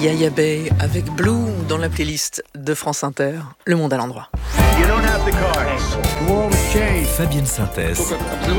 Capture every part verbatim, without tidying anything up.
Yaya Bey avec Blue dans la playlist de France Inter, Le Monde à l'endroit. Fabienne Synthèse.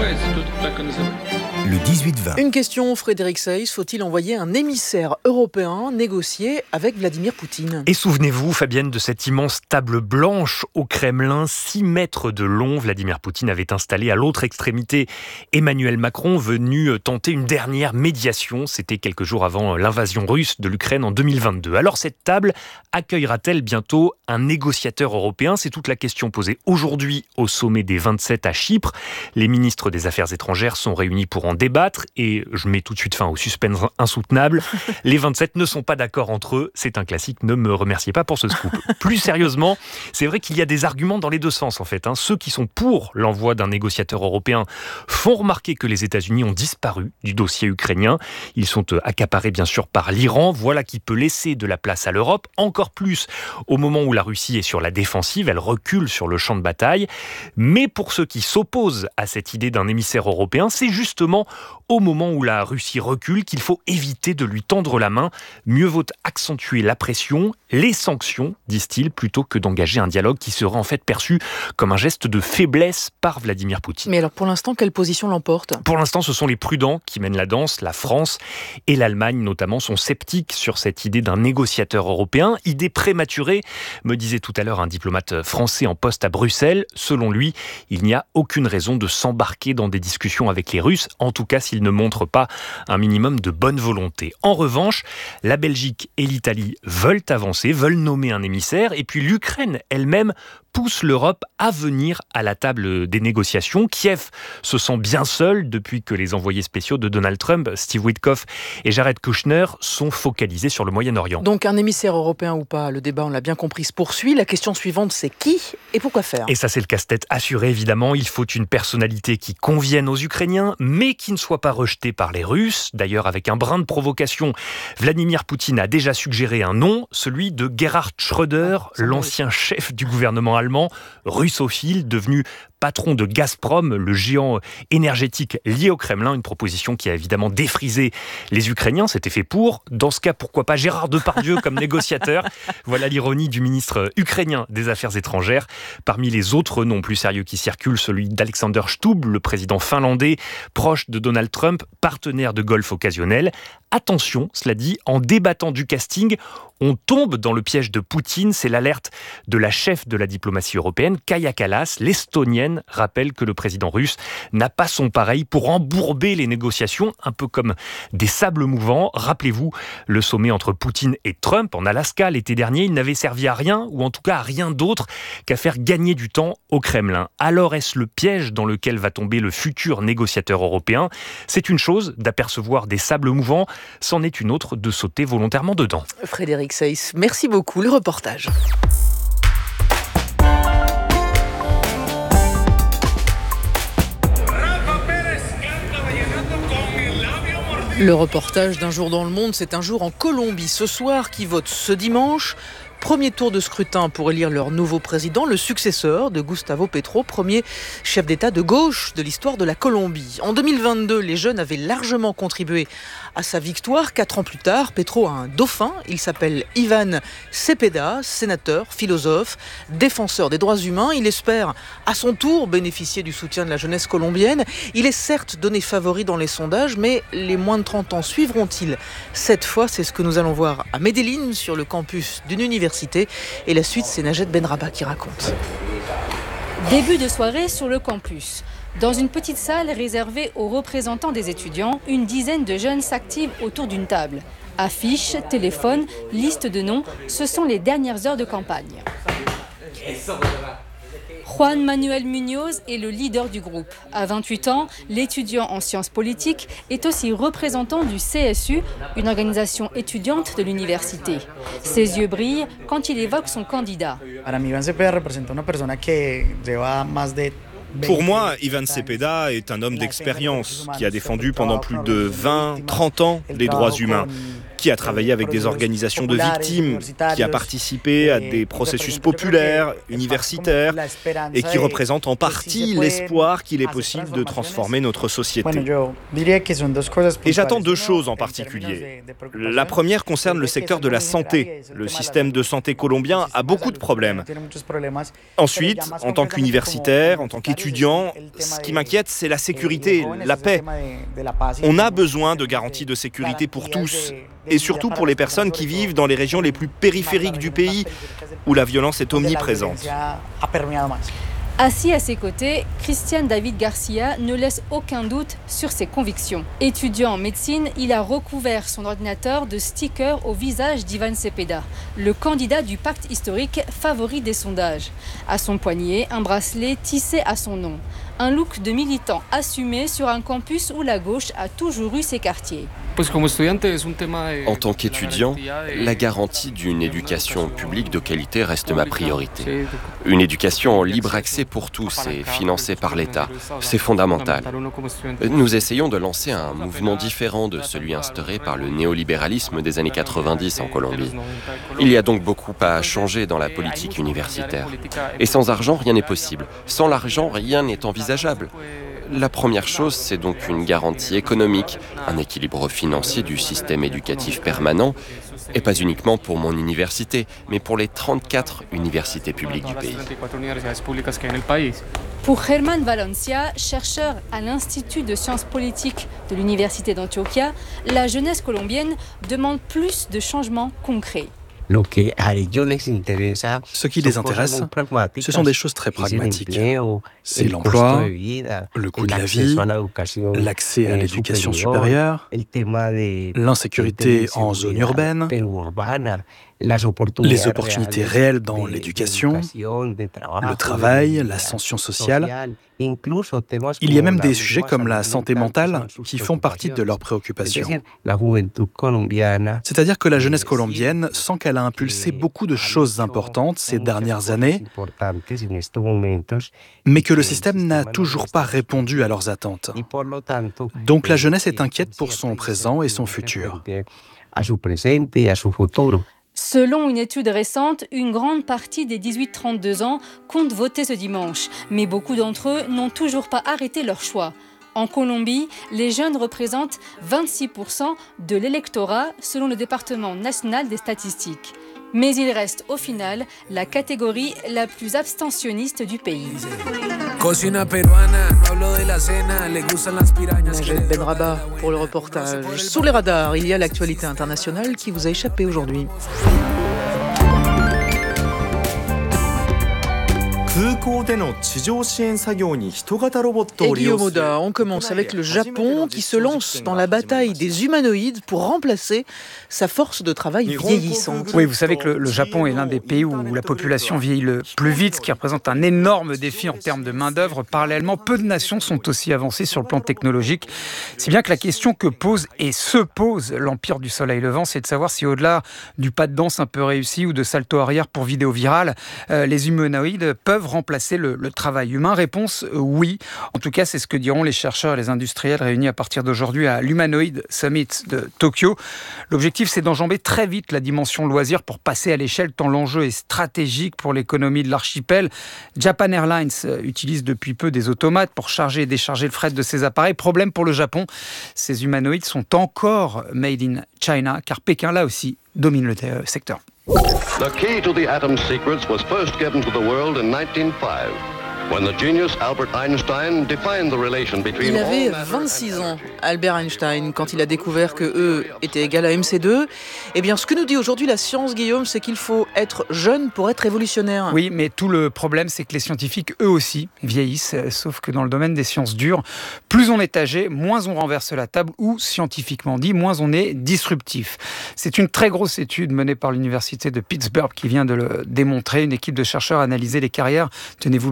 Le dix-huit vingt. Une question, Frédéric Seyss, faut-il envoyer un émissaire européen négocier avec Vladimir Poutine ? Et souvenez-vous, Fabienne, de cette immense table blanche au Kremlin, six mètres de long. Vladimir Poutine avait installé à l'autre extrémité Emmanuel Macron, venu tenter une dernière médiation. C'était quelques jours avant l'invasion russe de l'Ukraine en deux mille vingt-deux. Alors cette table accueillera-t-elle bientôt un négociateur européen ? C'est toute la question posée aujourd'hui au sommet des vingt-sept à Chypre. Les ministres des Affaires étrangères sont réunis pour en débattre et je mets tout de suite fin au suspense insoutenable. Les vingt-sept ne sont pas d'accord entre eux. C'est un classique, ne me remerciez pas pour ce scoop. Plus sérieusement, c'est vrai qu'il y a des arguments dans les deux sens en fait. Hein. Ceux qui sont pour l'envoi d'un négociateur européen font remarquer que les États-Unis ont disparu du dossier ukrainien. Ils sont accaparés bien sûr par l'Iran. Voilà qui peut laisser de la place à l'Europe, encore plus au moment où la Russie est sur la défensive, elle recule sur le champ de bataille. Mais pour ceux qui s'opposent à cette idée d'un émissaire européen, c'est justement au moment où la Russie recule qu'il faut éviter de lui tendre la main. Mieux vaut accentuer la pression, les sanctions, disent-ils, plutôt que d'engager un dialogue qui serait en fait perçu comme un geste de faiblesse par Vladimir Poutine. Mais alors pour l'instant, quelle position l'emporte ? Pour l'instant, ce sont les prudents qui mènent la danse. La France et l'Allemagne notamment sont sceptiques sur cette idée d'un négociateur européen. Idée prématurée, me disait tout à l'heure un diplomate français en poste à Bruxelles. Selon lui, il n'y a aucune raison de s'embarquer dans des discussions avec les Russes, en tout cas s'ils ne montrent pas un minimum de bonne volonté. En revanche, la Belgique et l'Italie veulent avancer, veulent nommer un émissaire, et puis l'Ukraine elle-même pousse l'Europe à venir à la table des négociations. Kiev se sent bien seul depuis que les envoyés spéciaux de Donald Trump, Steve Witkoff et Jared Kushner, sont focalisés sur le Moyen-Orient. Donc un émissaire européen ou pas, le débat, on l'a bien compris, se poursuit. La question suivante, c'est qui et pourquoi faire ? Et ça, c'est le casse-tête assuré, évidemment. Il faut une personnalité qui convienne aux Ukrainiens, mais qui ne soit pas rejetée par les Russes. D'ailleurs, avec un brin de provocation, Vladimir Poutine a déjà suggéré un nom, celui de Gerhard Schröder, ah, l'ancien chef du gouvernement allemand, russophile, devenu patron de Gazprom, le géant énergétique lié au Kremlin, une proposition qui a évidemment défrisé les Ukrainiens, c'était fait pour. Dans ce cas, pourquoi pas Gérard Depardieu comme négociateur ? Voilà l'ironie du ministre ukrainien des Affaires étrangères. Parmi les autres noms plus sérieux qui circulent, celui d'Alexander Stubb, le président finlandais, proche de Donald Trump, partenaire de golf occasionnel. Attention, cela dit, en débattant du casting, on tombe dans le piège de Poutine. C'est l'alerte de la chef de la diplomatie européenne, Kaja Kallas, l'Estonienne, rappelle que le président russe n'a pas son pareil pour embourber les négociations, un peu comme des sables mouvants. Rappelez-vous, le sommet entre Poutine et Trump en Alaska l'été dernier, il n'avait servi à rien, ou en tout cas à rien d'autre qu'à faire gagner du temps au Kremlin. Alors est-ce le piège dans lequel va tomber le futur négociateur européen ? C'est une chose d'apercevoir des sables mouvants, c'en est une autre de sauter volontairement dedans. Frédéric Seyss, merci beaucoup. Le reportage. Le reportage d'un jour dans le monde, c'est un jour en Colombie ce soir qui vote ce dimanche. Premier tour de scrutin pour élire leur nouveau président, le successeur de Gustavo Petro, premier chef d'État de gauche de l'histoire de la Colombie. En deux mille vingt-deux, les jeunes avaient largement contribué à sa victoire. Quatre ans plus tard, Petro a un dauphin. Il s'appelle Ivan Cepeda, sénateur, philosophe, défenseur des droits humains. Il espère à son tour bénéficier du soutien de la jeunesse colombienne. Il est certes donné favori dans les sondages, mais les moins de trente ans suivront-ils cette fois ? C'est ce que nous allons voir à Medellín, sur le campus d'une université. Et la suite, c'est Najed Benraba qui raconte. Début de soirée sur le campus. Dans une petite salle réservée aux représentants des étudiants, une dizaine de jeunes s'activent autour d'une table. Affiches, téléphones, liste de noms, ce sont les dernières heures de campagne. Juan Manuel Muñoz est le leader du groupe. À vingt-huit ans, l'étudiant en sciences politiques est aussi représentant du C S U, une organisation étudiante de l'université. Ses yeux brillent quand il évoque son candidat. Pour moi, Ivan Cepeda est un homme d'expérience qui a défendu pendant plus de vingt, trente ans les droits humains, qui a travaillé avec des organisations de victimes, qui a participé à des processus populaires, universitaires, et qui représente en partie l'espoir qu'il est possible de transformer notre société. Et j'attends deux choses en particulier. La première concerne le secteur de la santé. Le système de santé colombien a beaucoup de problèmes. Ensuite, en tant qu'universitaire, en tant qu'étudiant, ce qui m'inquiète, c'est la sécurité, la paix. On a besoin de garanties de sécurité pour tous, et surtout pour les personnes qui vivent dans les régions les plus périphériques du pays, où la violence est omniprésente. Assis à ses côtés, Christian David Garcia ne laisse aucun doute sur ses convictions. Étudiant en médecine, il a recouvert son ordinateur de stickers au visage d'Ivan Cepeda, le candidat du pacte historique favori des sondages. À son poignet, un bracelet tissé à son nom. Un look de militant assumé sur un campus où la gauche a toujours eu ses quartiers. En tant qu'étudiant, la garantie d'une éducation publique de qualité reste ma priorité. Une éducation en libre accès pour tous et financée par l'État, c'est fondamental. Nous essayons de lancer un mouvement différent de celui instauré par le néolibéralisme des années quatre-vingt-dix en Colombie. Il y a donc beaucoup à changer dans la politique universitaire. Et sans argent, rien n'est possible. Sans l'argent, rien n'est envisageable. La première chose, c'est donc une garantie économique, un équilibre financier du système éducatif permanent, et pas uniquement pour mon université, mais pour les trente-quatre universités publiques du pays. Pour Germán Valencia, chercheur à l'Institut de sciences politiques de l'Université d'Antioquia, la jeunesse colombienne demande plus de changements concrets. Ce qui les intéresse, ce sont des choses très pragmatiques. C'est l'emploi, le coût de la vie, l'accès à l'éducation supérieure, l'insécurité en zone urbaine, les opportunités réelles dans l'éducation, le travail, l'ascension sociale. Il y a même des sujets comme la santé mentale qui font partie de leurs préoccupations. C'est-à-dire que la jeunesse colombienne sent qu'elle a impulsé beaucoup de choses importantes ces dernières années, mais que le système n'a toujours pas répondu à leurs attentes. Donc la jeunesse est inquiète pour son présent et son futur. Selon une étude récente, une grande partie des dix-huit trente-deux ans comptent voter ce dimanche, mais beaucoup d'entre eux n'ont toujours pas arrêté leur choix. En Colombie, les jeunes représentent vingt-six pour cent de l'électorat selon le département national des statistiques. Mais ils restent au final la catégorie la plus abstentionniste du pays. Najed Benrabah pour le reportage. Sous les radars, il y a l'actualité internationale qui vous a échappé aujourd'hui. Et Guillaume Oda, on commence avec le Japon qui se lance dans la bataille des humanoïdes pour remplacer sa force de travail vieillissante. Oui, vous savez que le, le Japon est l'un des pays où la population vieillit le plus vite, ce qui représente un énorme défi en termes de main-d'œuvre. Parallèlement, peu de nations sont aussi avancées sur le plan technologique. Si bien que la question que pose et se pose l'Empire du Soleil Levant, c'est de savoir si au-delà du pas de danse un peu réussi ou de salto arrière pour vidéo virale, euh, les humanoïdes peuvent remplacer le, le travail humain. Réponse, euh, oui. En tout cas, c'est ce que diront les chercheurs et les industriels réunis à partir d'aujourd'hui à l'Humanoid Summit de Tokyo. L'objectif, c'est d'enjamber très vite la dimension loisir pour passer à l'échelle, tant l'enjeu est stratégique pour l'économie de l'archipel. Japan Airlines utilise depuis peu des automates pour charger et décharger le fret de ses appareils. Problème pour le Japon, ces humanoïdes sont encore made in China, car Pékin, là aussi, domine le euh, secteur. The key to the atom's secrets was first given to the world in nineteen oh five. When the genius Albert Einstein defined the relation between il avait vingt-six ans, Albert Einstein, quand il a découvert que E était égal à M C deux. Eh bien, ce que nous dit aujourd'hui la science, Guillaume, c'est qu'il faut être jeune pour être révolutionnaire. Oui, mais tout le problème, c'est que les scientifiques, eux aussi, vieillissent. Sauf que dans le domaine des sciences dures, plus on est âgé, moins on renverse la table, ou, scientifiquement dit, moins on est disruptif. C'est une très grosse étude menée par l'université de Pittsburgh qui vient de le démontrer. Une équipe de chercheurs a analysé les carrières, tenez-vous bien, de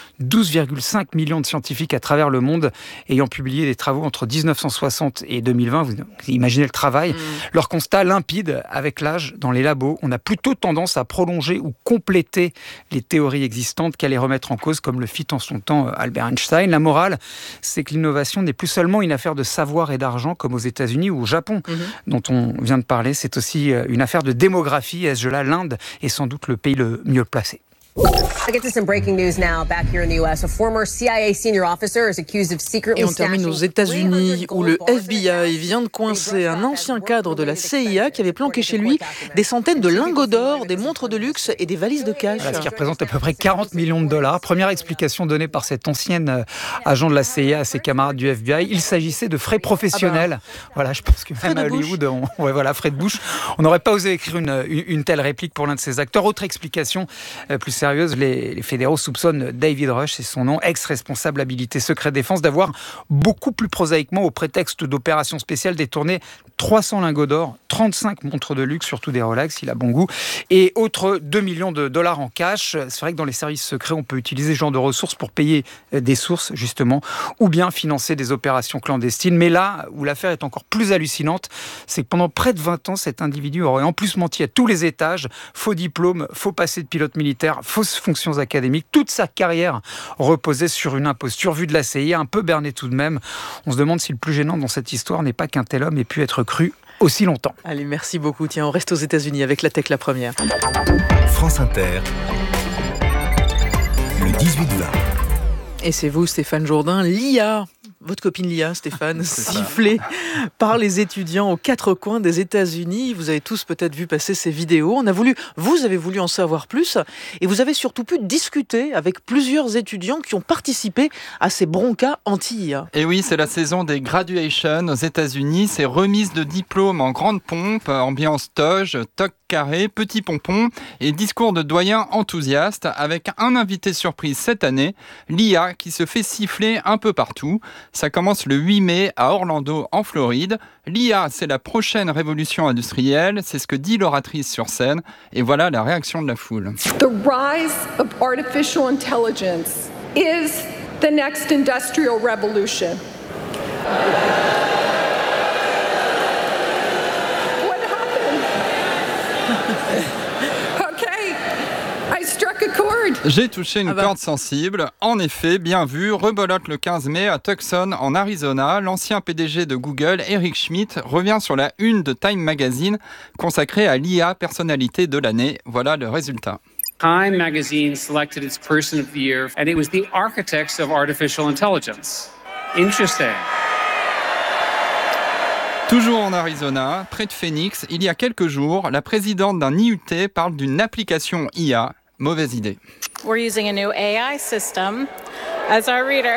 douze virgule cinq millions de scientifiques à travers le monde ayant publié des travaux entre dix-neuf cent soixante et deux mille vingt. Vous imaginez le travail. Mmh. Leur constat limpide, avec l'âge, dans les labos, on a plutôt tendance à prolonger ou compléter les théories existantes qu'à les remettre en cause, comme le fit en son temps Albert Einstein. La morale, c'est que l'innovation n'est plus seulement une affaire de savoir et d'argent, comme aux États-Unis ou au Japon, mmh. dont on vient de parler. C'est aussi une affaire de démographie. À ce jeu-là, l'Inde est sans doute le pays le mieux placé. Et on termine aux États-Unis où le F B I vient de coincer un ancien cadre de la C I A qui avait planqué chez lui des centaines de lingots d'or, des montres de luxe et des valises de cash. Voilà, ce qui représente à peu près quarante millions de dollars. Première explication donnée par cet ancien agent de la C I A à ses camarades du F B I. Il s'agissait de frais professionnels. Ah bah. Voilà, je pense que même à Hollywood, on, ouais, voilà, frais de bouche. On n'aurait pas osé écrire une, une, une telle réplique pour l'un de ses acteurs. Autre explication euh, plus sérieuse, les, les fédéraux soupçonnent David Rush, c'est son nom, ex-responsable habilité secret défense, d'avoir beaucoup plus prosaïquement, au prétexte d'opérations spéciales, détourné trois cents lingots d'or, trente-cinq montres de luxe, surtout des Rolex, il a bon goût, et autres deux millions de dollars en cash. C'est vrai que dans les services secrets, on peut utiliser ce genre de ressources pour payer des sources, justement, ou bien financer des opérations clandestines. Mais là où l'affaire est encore plus hallucinante, c'est que pendant près de vingt ans, cet individu aurait en plus menti à tous les étages. Faux diplôme, faux passé de pilote militaire, fausses fonctions académiques. Toute sa carrière reposait sur une imposture. Vue de la C I A, un peu berné tout de même. On se demande si le plus gênant dans cette histoire n'est pas qu'un tel homme ait pu être cru aussi longtemps. Allez, merci beaucoup. Tiens, on reste aux États-Unis avec la tech la première. France Inter, le dix-huit vingt. Et c'est vous, Stéphane Jourdain, l'I A. Votre copine Lia, Stéphane, sifflée par les étudiants aux quatre coins des États-Unis. Vous avez tous peut-être vu passer ces vidéos. On a voulu, vous avez voulu en savoir plus et vous avez surtout pu discuter avec plusieurs étudiants qui ont participé à ces broncas anti-I A. Et oui, c'est la saison des graduations aux États-Unis. C'est remise de diplômes en grande pompe, ambiance toge, toc carré, petit pompon et discours de doyens enthousiastes avec un invité surprise cette année, l'I A qui se fait siffler un peu partout. Ça commence le huit mai à Orlando, en Floride. L'I A, c'est la prochaine révolution industrielle, c'est ce que dit l'oratrice sur scène. Et voilà la réaction de la foule. The rise of artificial intelligence is the next industrial revolution. What happened? Okay, I struck a chord. J'ai touché une ah bah. corde sensible. En effet, bien vu, rebolote le quinze mai à Tucson, en Arizona. L'ancien P D G de Google, Eric Schmidt, revient sur la une de Time Magazine consacrée à l'I A personnalité de l'année. Voilà le résultat. Time Magazine selected its person of the year, and it was the architects of artificial intelligence. Interesting. Toujours en Arizona, près de Phoenix, il y a quelques jours, la présidente d'un I U T parle d'une application I A. Mauvaise idée. We're using a new A I system as our reader.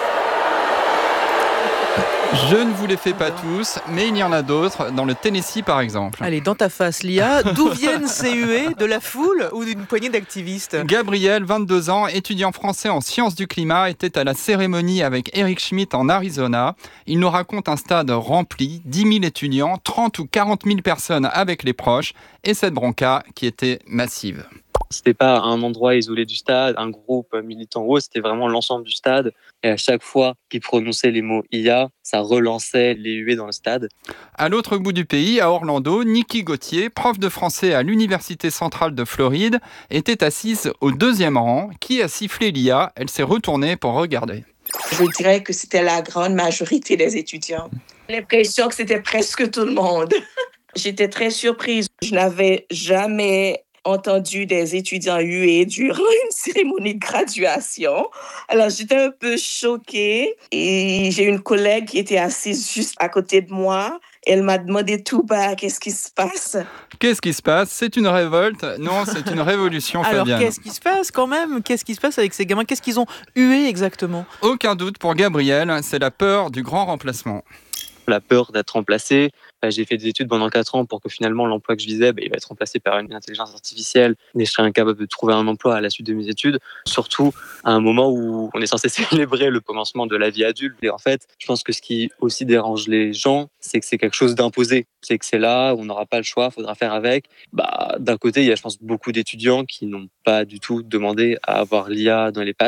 Je ne vous les fais pas tous, mais il y en a d'autres, dans le Tennessee par exemple. Allez, dans ta face, Lia, d'où viennent ces huées? De la foule ou d'une poignée d'activistes? Gabriel, vingt-deux ans, étudiant français en sciences du climat, était à la cérémonie avec Eric Schmidt en Arizona. Il nous raconte un stade rempli, dix mille étudiants, trente ou quarante mille personnes avec les proches, et cette bronca qui était massive. C'était pas un endroit isolé du stade, un groupe militant ou autre, c'était vraiment l'ensemble du stade. Et à chaque fois qu'il prononçait les mots I A, ça relançait les huées dans le stade. À l'autre bout du pays, à Orlando, Niki Gauthier, prof de français à l'Université centrale de Floride, était assise au deuxième rang. Qui a sifflé l'I A? Elle s'est retournée pour regarder. Je dirais que c'était la grande majorité des étudiants. J'ai l'impression que c'était presque tout le monde. J'étais très surprise. Je n'avais jamais entendu des étudiants huer durant une cérémonie de graduation. Alors, j'étais un peu choquée et j'ai une collègue qui était assise juste à côté de moi. Elle m'a demandé tout bas, qu'est-ce qui se passe? Qu'est-ce qui se passe? C'est une révolte? Non, c'est une révolution, Fabienne. Alors, qu'est-ce qui se passe quand même? Qu'est-ce qui se passe avec ces gamins? Qu'est-ce qu'ils ont hué exactement? Aucun doute pour Gabriel, c'est la peur du grand remplacement. La peur d'être remplacé. J'ai fait des études pendant quatre ans pour que finalement l'emploi que je visais, bah, il va être remplacé par une intelligence artificielle et je serai incapable de trouver un emploi à la suite de mes études, surtout à un moment où on est censé célébrer le commencement de la vie adulte. Et en fait, je pense que ce qui aussi dérange les gens, c'est que c'est quelque chose d'imposé. C'est que c'est là, on n'aura pas le choix, il faudra faire avec. Bah, d'un côté, il y a, je pense, beaucoup d'étudiants qui n'ont pas du tout demandé à avoir l'I A dans les pattes.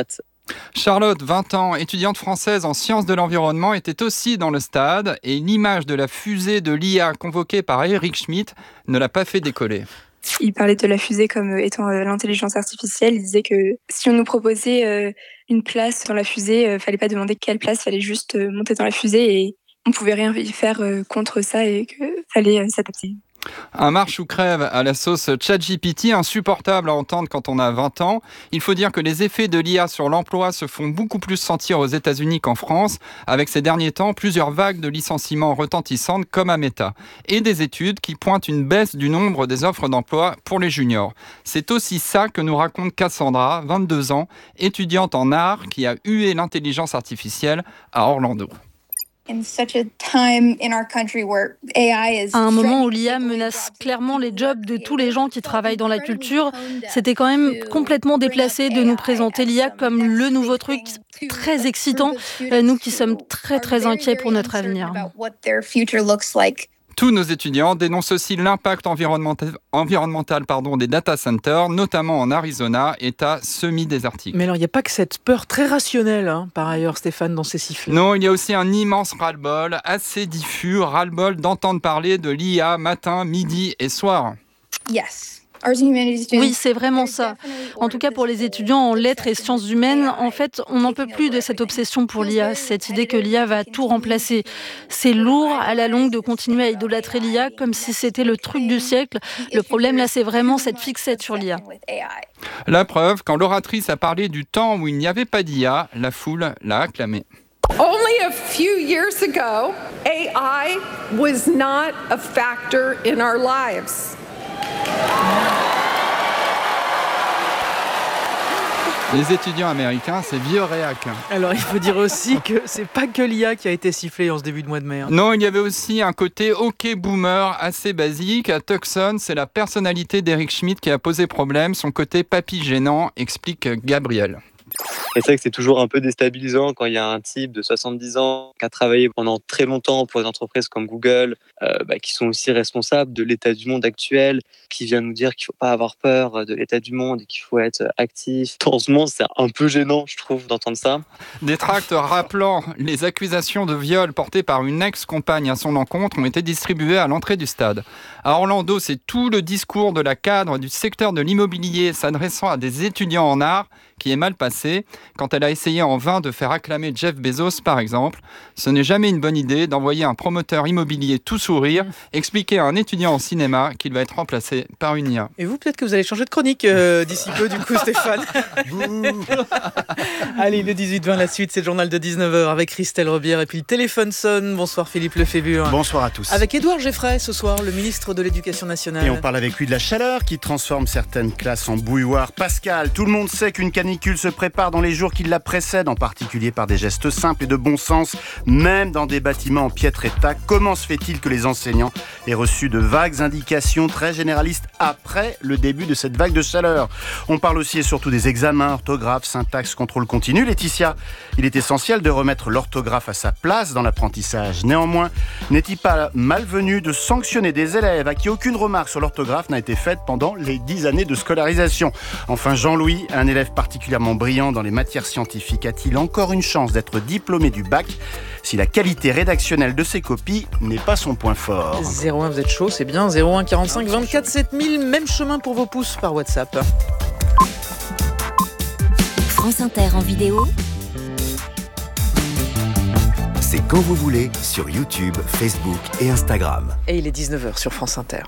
Charlotte, vingt ans, étudiante française en sciences de l'environnement, était aussi dans le stade et l'image de la fusée de l'I A convoquée par Eric Schmidt ne l'a pas fait décoller. Il parlait de la fusée comme étant euh, l'intelligence artificielle. Il disait que si on nous proposait euh, une place dans la fusée, il euh, fallait pas demander quelle place, fallait juste euh, monter dans la fusée et on pouvait rien faire euh, contre ça et qu'il fallait euh, s'adapter. Un marche ou crève à la sauce ChatGPT, insupportable à entendre quand on a vingt ans. Il faut dire que les effets de l'I A sur l'emploi se font beaucoup plus sentir aux États-Unis qu'en France, avec ces derniers temps plusieurs vagues de licenciements retentissantes comme à Meta, et des études qui pointent une baisse du nombre des offres d'emploi pour les juniors. C'est aussi ça que nous raconte Cassandra, vingt-deux ans, étudiante en art qui a hué l'intelligence artificielle à Orlando. À un moment où l'I A menace clairement les jobs de tous les gens qui travaillent dans la culture, c'était quand même complètement déplacé de nous présenter l'I A comme le nouveau truc très excitant, nous qui sommes très très inquiets pour notre avenir. Tous nos étudiants dénoncent aussi l'impact environnemental, environnemental pardon, des data centers, notamment en Arizona, État semi-désertique. Mais alors, il n'y a pas que cette peur très rationnelle, hein, par ailleurs, Stéphane, dans ces sifflets. Non, il y a aussi un immense ras-le-bol, assez diffus, ras-le-bol d'entendre parler de l'I A matin, midi et soir. Yes. Oui, c'est vraiment ça. En tout cas, pour les étudiants en lettres et sciences humaines, en fait, on n'en peut plus de cette obsession pour l'I A, cette idée que l'I A va tout remplacer. C'est lourd, à la longue, de continuer à idolâtrer l'I A comme si c'était le truc du siècle. Le problème, là, c'est vraiment cette fixette sur l'I A. La preuve, quand l'oratrice a parlé du temps où il n'y avait pas d'I A, la foule l'a acclamée. Only a few years ago, A I was not a factor in our lives. Les étudiants américains, c'est vieux réac. Alors, il faut dire aussi que c'est pas que l'I A qui a été sifflée en ce début de mois de mai. Hein. Non, il y avait aussi un côté OK boomer assez basique. À Tucson, c'est la personnalité d'Eric Schmidt qui a posé problème, son côté papy gênant, explique Gabriel. Et c'est vrai que c'est toujours un peu déstabilisant quand il y a un type de soixante-dix ans qui a travaillé pendant très longtemps pour des entreprises comme Google, euh, bah, qui sont aussi responsables de l'état du monde actuel, qui vient nous dire qu'il ne faut pas avoir peur de l'état du monde et qu'il faut être actif. Dans ce monde, c'est un peu gênant, je trouve, d'entendre ça. Des tracts rappelant les accusations de viol portées par une ex-compagne à son encontre ont été distribués à l'entrée du stade. À Orlando, c'est tout le discours de la cadre du secteur de l'immobilier s'adressant à des étudiants en art qui est mal passé quand elle a essayé en vain de faire acclamer Jeff Bezos, par exemple. Ce n'est jamais une bonne idée d'envoyer un promoteur immobilier tout sourire expliquer à un étudiant en cinéma qu'il va être remplacé par une I A. Et vous, peut-être que vous allez changer de chronique euh, d'ici peu, du coup, Stéphane. Allez, le dix-huit vingt, la suite, c'est le journal de dix-neuf heures avec Christelle Robière. Et puis le téléphone sonne. Bonsoir Philippe Lefébure. Bonsoir à tous. Avec Édouard Geffray ce soir, le ministre de l'Éducation nationale. Et on parle avec lui de la chaleur qui transforme certaines classes en bouilloire. Pascal, tout le monde sait qu'une canicule se prépare dans les jours qui la précèdent, en particulier par des gestes simples et de bon sens, même dans des bâtiments en piètre état. Comment se fait-il que les enseignants aient reçu de vagues indications très généralistes après le début de cette vague de chaleur? On parle aussi et surtout des examens, orthographe, syntaxe, contrôle continu. Laetitia, il est essentiel de remettre l'orthographe à sa place dans l'apprentissage. Néanmoins, n'est-il pas malvenu de sanctionner des élèves à qui aucune remarque sur l'orthographe n'a été faite pendant les dix années de scolarisation? Enfin, Jean-Louis, un élève particulièrement brillant dans les matières scientifiques, a-t-il encore une chance d'être diplômé du bac si la qualité rédactionnelle de ses copies n'est pas son point fort? zéro un, vous êtes chaud, c'est bien. zéro un quarante-cinq vingt-quatre sept mille, même chemin pour vos pouces par WhatsApp. France Inter en vidéo, c'est quand vous voulez sur YouTube, Facebook et Instagram. Et il est dix-neuf heures sur France Inter.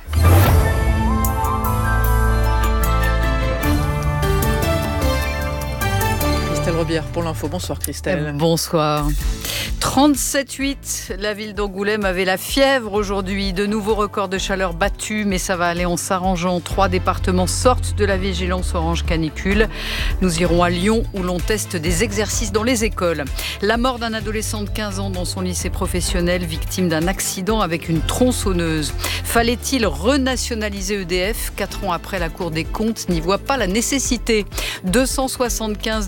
Christelle Robière pour l'info. Bonsoir Christelle. Bonsoir. trente-sept virgule huit, la ville d'Angoulême avait la fièvre aujourd'hui. De nouveaux records de chaleur battus, mais ça va aller en s'arrangeant. Trois départements sortent de la vigilance orange canicule. Nous irons à Lyon où l'on teste des exercices dans les écoles. La mort d'un adolescent de quinze ans dans son lycée professionnel, victime d'un accident avec une tronçonneuse. Fallait-il renationaliser E D F? Quatre ans après, la Cour des comptes n'y voit pas la nécessité. deux cent soixante-quinze détenus ont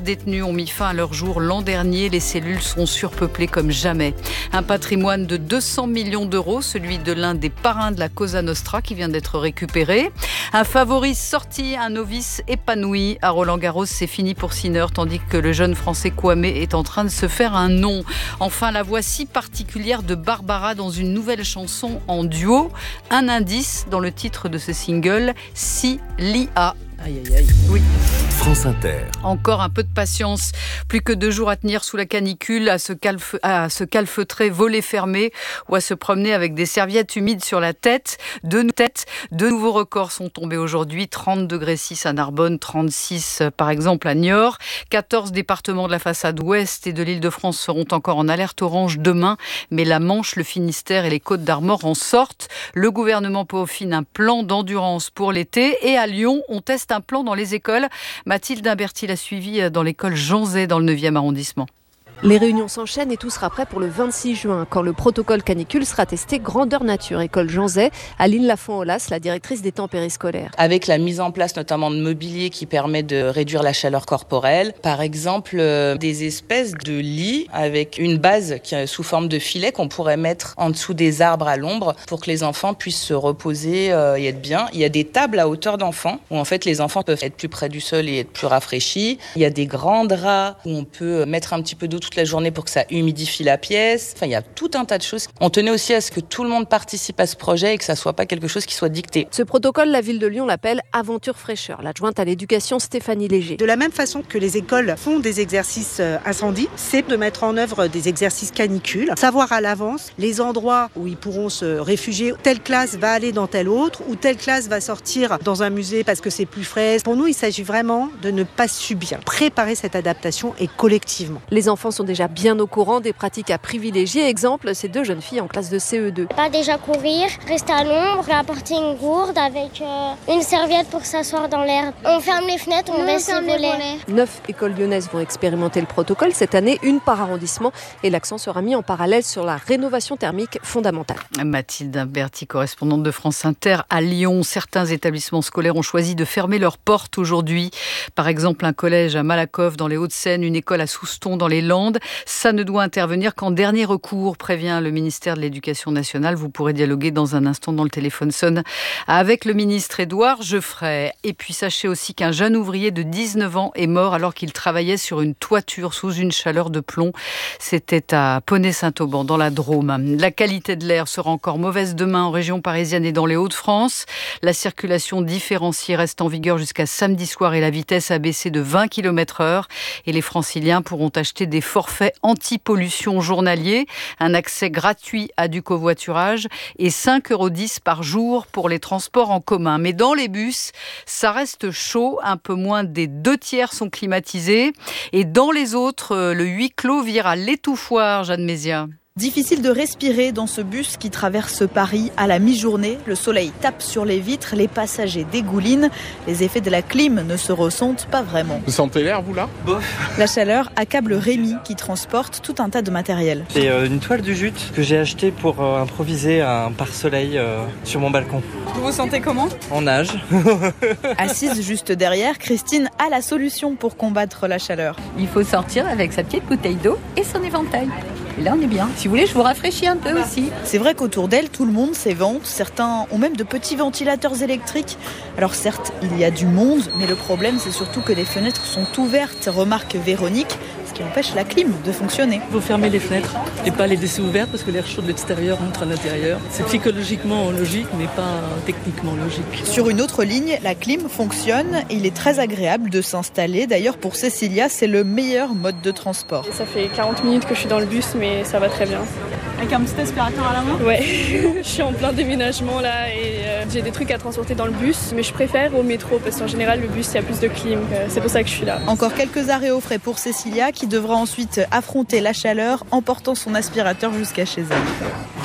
ont mis fin à leur jour l'an dernier. Les cellules sont surpeuplées comme jamais. Un patrimoine de deux cents millions d'euros, celui de l'un des parrains de la Cosa Nostra qui vient d'être récupéré. Un favori sorti, un novice épanoui. À Roland-Garros, c'est fini pour Sinner, tandis que le jeune français Kwame est en train de se faire un nom. Enfin, la voix si particulière de Barbara dans une nouvelle chanson en duo. Un indice dans le titre de ce single, Si Lia. Aïe, aïe, aïe. Oui. France Inter. Encore un peu de patience. Plus que deux jours à tenir sous la canicule, à se, calfe... à se calfeutrer, volets fermés ou à se promener avec des serviettes humides sur la tête. De, tête. de nouveaux records sont tombés aujourd'hui. trente degrés six à Narbonne, trente-six par exemple à Niort. quatorze départements de la façade ouest et de l'Île-de-France seront encore en alerte orange demain. Mais la Manche, le Finistère et les Côtes d'Armor en sortent. Le gouvernement peaufine un plan d'endurance pour l'été. Et à Lyon, on teste un plan dans les écoles. Mathilde Imberti l'a suivi dans l'école Jean Zay dans le neuvième arrondissement. Les réunions s'enchaînent et tout sera prêt pour le vingt-six juin, quand le protocole canicule sera testé grandeur nature. École Jean Zay, Aline Lafont-Olas, la directrice des temps périscolaires. Avec la mise en place notamment de mobilier qui permet de réduire la chaleur corporelle. Par exemple, euh, des espèces de lits avec une base qui est sous forme de filet qu'on pourrait mettre en dessous des arbres à l'ombre pour que les enfants puissent se reposer euh, et être bien. Il y a des tables à hauteur d'enfants où en fait les enfants peuvent être plus près du sol et être plus rafraîchis. Il y a des grands draps où on peut mettre un petit peu d'eau toute la journée pour que ça humidifie la pièce. Enfin, il y a tout un tas de choses. On tenait aussi à ce que tout le monde participe à ce projet et que ça soit pas quelque chose qui soit dicté. Ce protocole, la ville de Lyon l'appelle Aventure Fraîcheur. L'adjointe à l'éducation Stéphanie Léger. De la même façon que les écoles font des exercices incendie, c'est de mettre en œuvre des exercices canicules. Savoir à l'avance les endroits où ils pourront se réfugier. Telle classe va aller dans telle autre ou telle classe va sortir dans un musée parce que c'est plus frais. Pour nous, il s'agit vraiment de ne pas subir. Préparer cette adaptation et collectivement. Les enfants sont déjà bien au courant des pratiques à privilégier. Exemple, ces deux jeunes filles en classe de C E deux. Pas déjà courir, rester à l'ombre, apporter une gourde avec euh, une serviette pour s'asseoir dans l'herbe. On ferme les fenêtres, on baisse les volets. Neuf écoles lyonnaises vont expérimenter le protocole cette année, une par arrondissement, et l'accent sera mis en parallèle sur la rénovation thermique fondamentale. Mathilde Imberti, correspondante de France Inter à Lyon. Certains établissements scolaires ont choisi de fermer leurs portes aujourd'hui. Par exemple, un collège à Malakoff dans les Hauts-de-Seine, une école à Souston dans les Landes. Ça ne doit intervenir qu'en dernier recours, prévient le ministère de l'Éducation nationale. Vous pourrez dialoguer dans un instant dans le téléphone sonne avec le ministre Édouard Geoffrey. Et puis sachez aussi qu'un jeune ouvrier de dix-neuf ans est mort alors qu'il travaillait sur une toiture sous une chaleur de plomb. C'était à Poney-Saint-Auban, dans la Drôme. La qualité de l'air sera encore mauvaise demain en région parisienne et dans les Hauts-de-France. La circulation différenciée reste en vigueur jusqu'à samedi soir et la vitesse a baissé de vingt kilomètres heure. Et les franciliens pourront acheter des forfaits anti-pollution journaliers, un accès gratuit à du covoiturage et cinq euros dix par jour pour les transports en commun. Mais dans les bus, ça reste chaud, un peu moins des deux tiers sont climatisés. Et dans les autres, le huis clos vire à l'étouffoir, Jeanne Mézia. Difficile de respirer dans ce bus qui traverse Paris à la mi-journée. Le soleil tape sur les vitres, les passagers dégoulinent. Les effets de la clim ne se ressentent pas vraiment. Vous sentez l'air, vous, là ? Bof. La chaleur accable Rémi qui transporte tout un tas de matériel. C'est euh, une toile de jute que j'ai achetée pour euh, improviser un pare-soleil euh, sur mon balcon. Vous vous sentez comment ? En nage. Assise juste derrière, Christine a la solution pour combattre la chaleur. Il faut sortir avec sa petite bouteille d'eau et son éventail. Et là, on est bien. Si vous voulez, je vous rafraîchis un peu aussi. C'est vrai qu'autour d'elle, tout le monde s'évente. Certains ont même de petits ventilateurs électriques. Alors certes, il y a du monde, mais le problème, c'est surtout que les fenêtres sont ouvertes, remarque Véronique, ce qui empêche la clim de fonctionner. Il faut fermer les fenêtres et pas les laisser ouvertes parce que l'air chaud de l'extérieur entre à l'intérieur. C'est psychologiquement logique, mais pas techniquement logique. Sur une autre ligne, la clim fonctionne. Il est très agréable de s'installer. D'ailleurs, pour Cécilia, c'est le meilleur mode de transport. Ça fait quarante minutes que je suis dans le bus, mais ça va très bien. Avec un petit aspirateur à la main ? Ouais, je suis en plein déménagement là et euh, j'ai des trucs à transporter dans le bus, mais je préfère au métro parce qu'en général le bus il y a plus de clim, euh, c'est pour ça que je suis là. Encore quelques arrêts au frais pour Cécilia qui devra ensuite affronter la chaleur en portant son aspirateur jusqu'à chez elle.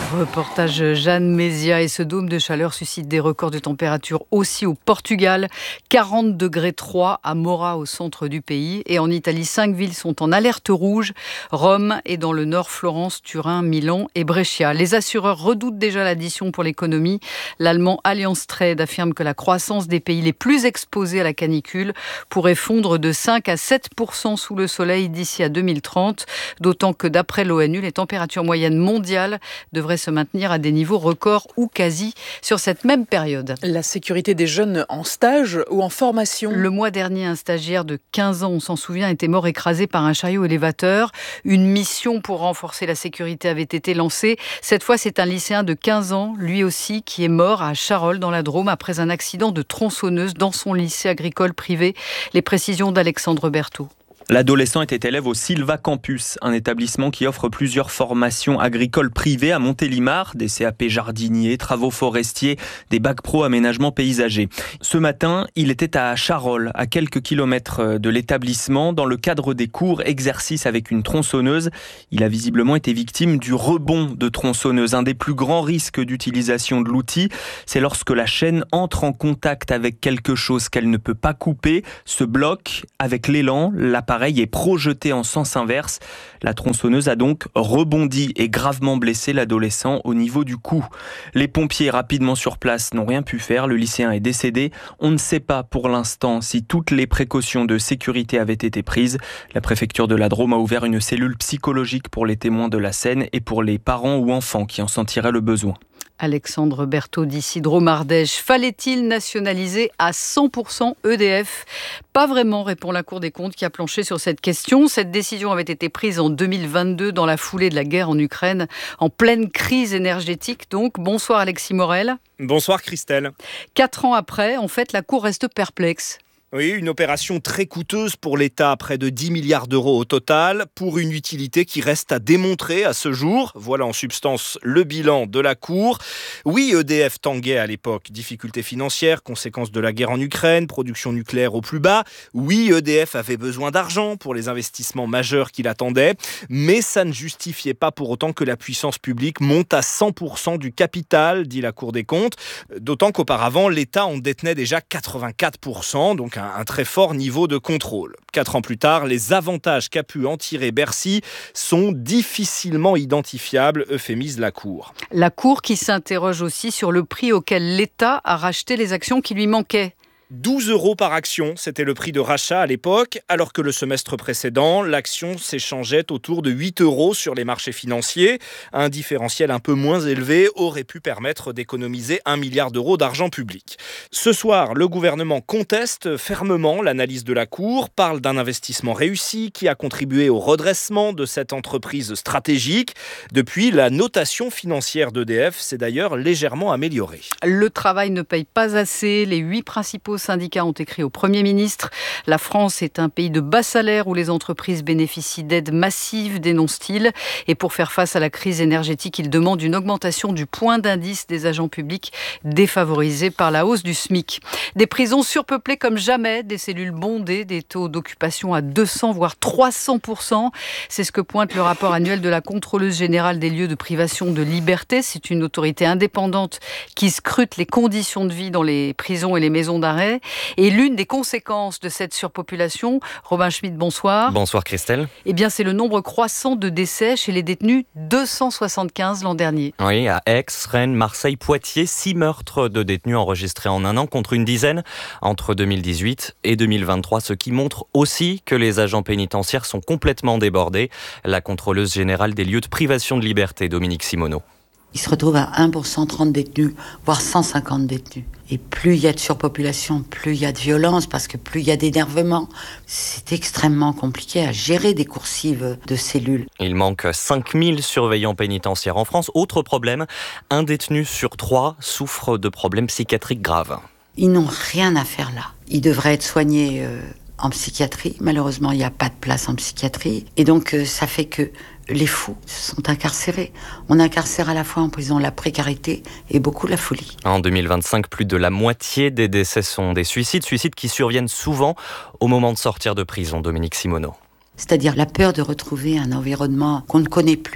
Reportage Jeanne Mézia, et ce dôme de chaleur suscite des records de température aussi au Portugal. quarante degrés trois à Mora, au centre du pays. Et en Italie, cinq villes sont en alerte rouge. Rome et dans le nord, Florence, Turin, Milan et Brescia. Les assureurs redoutent déjà l'addition pour l'économie. L'allemand Allianz Trade affirme que la croissance des pays les plus exposés à la canicule pourrait fondre de cinq à sept pour cent sous le soleil d'ici à deux mille trente. D'autant que d'après l'ONU, les températures moyennes mondiales devraient se maintenir à des niveaux records ou quasi sur cette même période. La sécurité des jeunes en stage ou en formation. Le mois dernier, un stagiaire de quinze ans, on s'en souvient, était mort écrasé par un chariot élévateur. Une mission pour renforcer la sécurité avait été lancée. Cette fois, c'est un lycéen de quinze ans, lui aussi, qui est mort à Charolles dans la Drôme après un accident de tronçonneuse dans son lycée agricole privé. Les précisions d'Alexandre Berthaud. L'adolescent était élève au Silva Campus, un établissement qui offre plusieurs formations agricoles privées à Montélimar, des C A P jardiniers, travaux forestiers, des bacs pro aménagement paysager. Ce matin, il était à Charolles, à quelques kilomètres de l'établissement, dans le cadre des cours exercices avec une tronçonneuse. Il a visiblement été victime du rebond de tronçonneuse. Un des plus grands risques d'utilisation de l'outil, c'est lorsque la chaîne entre en contact avec quelque chose qu'elle ne peut pas couper, se bloque avec l'élan, l'appareil est projeté en sens inverse. La tronçonneuse a donc rebondi et gravement blessé l'adolescent au niveau du cou. Les pompiers rapidement sur place n'ont rien pu faire. Le lycéen est décédé. On ne sait pas pour l'instant si toutes les précautions de sécurité avaient été prises. La préfecture de la Drôme a ouvert une cellule psychologique pour les témoins de la scène et pour les parents ou enfants qui en sentiraient le besoin. Alexandre Berthaud d'ici Drôme-Ardèche. Fallait-il nationaliser à cent pour cent E D F ? Pas vraiment, répond la Cour des comptes qui a planché sur cette question. Cette décision avait été prise en deux mille vingt-deux dans la foulée de la guerre en Ukraine, en pleine crise énergétique donc. Bonsoir Alexis Morel. Bonsoir Christelle. Quatre ans après, en fait, la Cour reste perplexe. Oui, une opération très coûteuse pour l'État, près de dix milliards d'euros au total, pour une utilité qui reste à démontrer à ce jour. Voilà en substance le bilan de la Cour. Oui, E D F tanguait à l'époque. Difficultés financières, conséquences de la guerre en Ukraine, production nucléaire au plus bas. Oui, E D F avait besoin d'argent pour les investissements majeurs qu'il attendait, mais ça ne justifiait pas pour autant que la puissance publique monte à cent pour cent du capital, dit la Cour des comptes. D'autant qu'auparavant, l'État en détenait déjà quatre-vingt-quatre pour cent, donc un, un très fort niveau de contrôle. Quatre ans plus tard, les avantages qu'a pu en tirer Bercy sont difficilement identifiables, euphémise la Cour. La Cour qui s'interroge aussi sur le prix auquel l'État a racheté les actions qui lui manquaient. douze euros par action, c'était le prix de rachat à l'époque, alors que le semestre précédent, l'action s'échangeait autour de huit euros sur les marchés financiers. Un différentiel un peu moins élevé aurait pu permettre d'économiser un milliard d'euros d'argent public. Ce soir, le gouvernement conteste fermement l'analyse de la Cour, parle d'un investissement réussi qui a contribué au redressement de cette entreprise stratégique. Depuis, la notation financière d'E D F s'est d'ailleurs légèrement améliorée. Le travail ne paye pas assez, les huit principaux syndicats ont écrit au Premier ministre. La France est un pays de bas salaire où les entreprises bénéficient d'aides massives, dénonce-t-il. Et pour faire face à la crise énergétique, il demande une augmentation du point d'indice des agents publics défavorisés par la hausse du SMIC. Des prisons surpeuplées comme jamais, des cellules bondées, des taux d'occupation à deux cents voire trois cents pour cent. C'est ce que pointe le rapport annuel de la contrôleuse générale des lieux de privation de liberté. C'est une autorité indépendante qui scrute les conditions de vie dans les prisons et les maisons d'arrêt. Et l'une des conséquences de cette surpopulation, Robin Schmitt, bonsoir. Bonsoir Christelle. Eh bien, c'est le nombre croissant de décès chez les détenus, deux cent soixante-quinze l'an dernier. Oui, à Aix, Rennes, Marseille, Poitiers, six meurtres de détenus enregistrés en un an contre une dizaine entre deux mille dix-huit et deux mille vingt-trois, ce qui montre aussi que les agents pénitentiaires sont complètement débordés. La contrôleuse générale des lieux de privation de liberté, Dominique Simoneau. Il se retrouve à un pour cent trente détenus, voire cent cinquante détenus. Et plus il y a de surpopulation, plus il y a de violence, parce que plus il y a d'énervement. C'est extrêmement compliqué à gérer des coursives de cellules. Il manque cinq mille surveillants pénitentiaires en France. Autre problème, un détenu sur trois souffre de problèmes psychiatriques graves. Ils n'ont rien à faire là. Ils devraient être soignés euh, en psychiatrie. Malheureusement, il n'y a pas de place en psychiatrie. Et donc, euh, ça fait que les fous sont incarcérés. On incarcère à la fois en prison la précarité et beaucoup la folie. En deux mille vingt-cinq, plus de la moitié des décès sont des suicides, suicides qui surviennent souvent au moment de sortir de prison, Dominique Simoneau. C'est-à-dire la peur de retrouver un environnement qu'on ne connaît plus,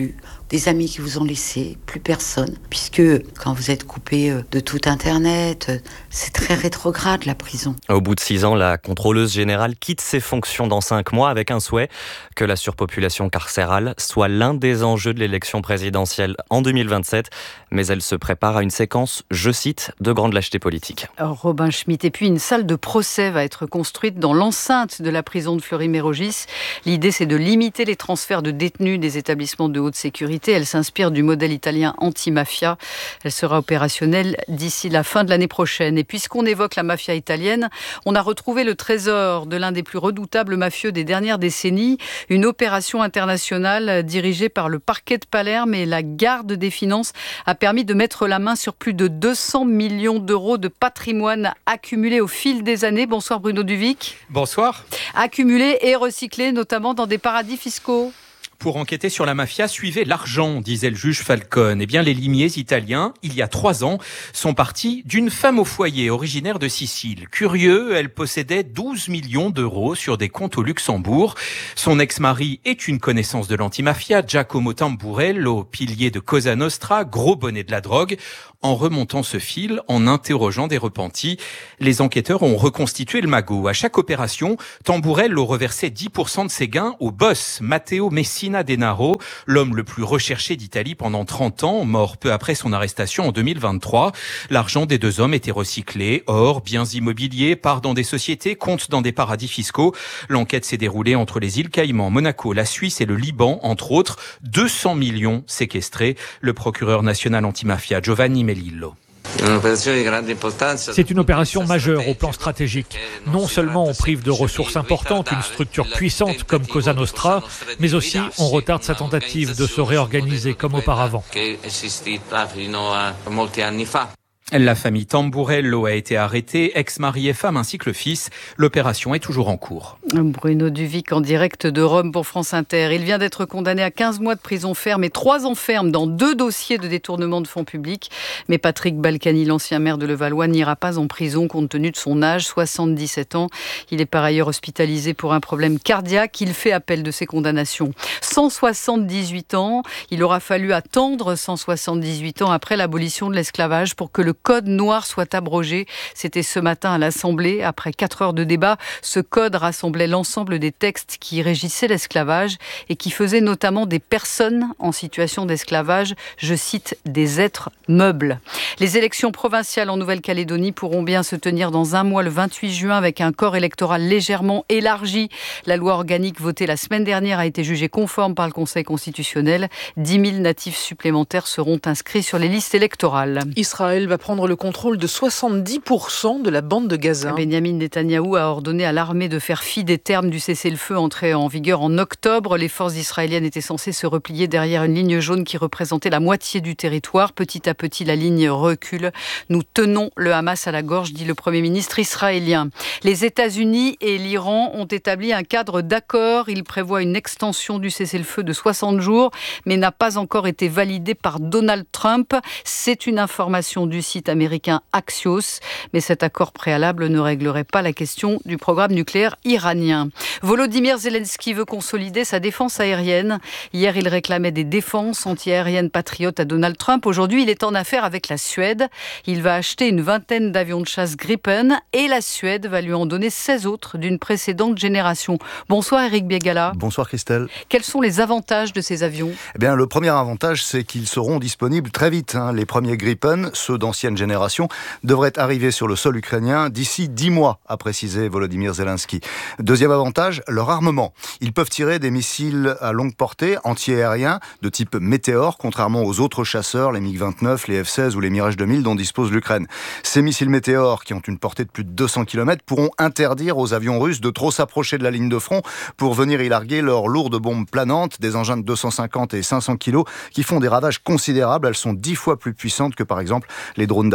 des amis qui vous ont laissé, plus personne. Puisque quand vous êtes coupé de tout Internet, c'est très rétrograde la prison. Au bout de six ans, la contrôleuse générale quitte ses fonctions dans cinq mois avec un souhait que la surpopulation carcérale soit l'un des enjeux de l'élection présidentielle en deux mille vingt-sept. Mais elle se prépare à une séquence, je cite, de grande lâcheté politique. Alors, Robin Schmitt. Et puis une salle de procès va être construite dans l'enceinte de la prison de Fleury-Mérogis. L'idée, c'est de limiter les transferts de détenus des établissements de haute sécurité. Elle s'inspire du modèle italien anti-mafia. Elle sera opérationnelle d'ici la fin de l'année prochaine. Et puisqu'on évoque la mafia italienne, on a retrouvé le trésor de l'un des plus redoutables mafieux des dernières décennies. Une opération internationale dirigée par le parquet de Palerme et la garde des finances a permis de mettre la main sur plus de deux cents millions d'euros de patrimoine accumulé au fil des années. Bonsoir Bruno Duvic. Bonsoir. Accumulé et recyclé notamment dans des paradis fiscaux. Pour enquêter sur la mafia, suivez l'argent, disait le juge Falcone. Eh bien, les limiers italiens, il y a trois ans, sont partis d'une femme au foyer originaire de Sicile. Curieux, elle possédait douze millions d'euros sur des comptes au Luxembourg. Son ex-mari est une connaissance de l'antimafia, Giacomo Tamburello, pilier de Cosa Nostra, gros bonnet de la drogue. En remontant ce fil, en interrogeant des repentis, les enquêteurs ont reconstitué le magot. À chaque opération, Tamburello reversait dix pour cent de ses gains au boss, Matteo Messina Denaro, l'homme le plus recherché d'Italie pendant trente ans, mort peu après son arrestation en deux mille vingt-trois. L'argent des deux hommes était recyclé, or, biens immobiliers, part dans des sociétés, compte dans des paradis fiscaux. L'enquête s'est déroulée entre les îles Caïmans, Monaco, la Suisse et le Liban, entre autres. deux cents millions séquestrés. Le procureur national antimafia, Giovanni Melillo. C'est une opération majeure au plan stratégique. Non seulement on prive de ressources importantes une structure puissante comme Cosa Nostra, mais aussi on retarde sa tentative de se réorganiser comme auparavant. La famille Tamburello a été arrêtée, ex-mari et femme ainsi que le fils. L'opération est toujours en cours. Bruno Duvic en direct de Rome pour France Inter. Il vient d'être condamné à quinze mois de prison ferme et trois ans ferme dans deux dossiers de détournement de fonds publics. Mais Patrick Balkany, l'ancien maire de Levallois, n'ira pas en prison compte tenu de son âge, soixante-dix-sept ans. Il est par ailleurs hospitalisé pour un problème cardiaque. Il fait appel de ses condamnations. cent soixante-dix-huit ans, il aura fallu attendre cent soixante-dix-huit ans après l'abolition de l'esclavage pour que le code noir soit abrogé. C'était ce matin à l'Assemblée. Après quatre heures de débat, ce code rassemblait l'ensemble des textes qui régissaient l'esclavage et qui faisaient notamment des personnes en situation d'esclavage, je cite, des êtres meubles. Les élections provinciales en Nouvelle-Calédonie pourront bien se tenir dans un mois, le vingt-huit juin, avec un corps électoral légèrement élargi. La loi organique votée la semaine dernière a été jugée conforme par le Conseil constitutionnel. dix mille natifs supplémentaires seront inscrits sur les listes électorales. Israël va prendre le contrôle de soixante-dix pour cent de la bande de Gaza. Benjamin Netanyahou a ordonné à l'armée de faire fi des termes du cessez-le-feu entré en vigueur en octobre. Les forces israéliennes étaient censées se replier derrière une ligne jaune qui représentait la moitié du territoire. Petit à petit, la ligne recule. Nous tenons le Hamas à la gorge, dit le Premier ministre israélien. Les États-Unis et l'Iran ont établi un cadre d'accord. Il prévoit une extension du cessez-le-feu de soixante jours, mais n'a pas encore été validé par Donald Trump. C'est une information du site américain Axios, mais cet accord préalable ne réglerait pas la question du programme nucléaire iranien. Volodymyr Zelensky veut consolider sa défense aérienne. Hier, il réclamait des défenses antiaériennes patriotes à Donald Trump. Aujourd'hui, il est en affaire avec la Suède. Il va acheter une vingtaine d'avions de chasse Gripen et la Suède va lui en donner seize autres d'une précédente génération. Bonsoir Eric Biegala. Bonsoir Christelle. Quels sont les avantages de ces avions ? Eh bien, le premier avantage, c'est qu'ils seront disponibles très vite. Hein. Les premiers Gripen, ceux d'ancienne génération, devraient arriver sur le sol ukrainien d'ici dix mois, a précisé Volodymyr Zelensky. Deuxième avantage, leur armement. Ils peuvent tirer des missiles à longue portée, anti-aériens, de type Météor, contrairement aux autres chasseurs, les MiG vingt-neuf, les F seize ou les Mirage deux mille dont dispose l'Ukraine. Ces missiles Météor, qui ont une portée de plus de deux cents kilomètres, pourront interdire aux avions russes de trop s'approcher de la ligne de front pour venir y larguer leurs lourdes bombes planantes, des engins de deux cent cinquante et cinq cents kilos, qui font des ravages considérables. Elles sont dix fois plus puissantes que, par exemple, les drones d'attaque